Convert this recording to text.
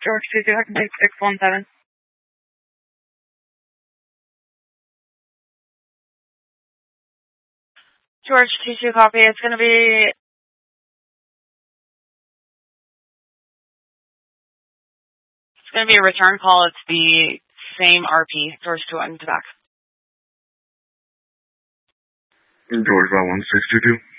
George 22, I can take 617. George 22, copy. It's going to be a return call. It's the same RP, George 21 to back. George 1622.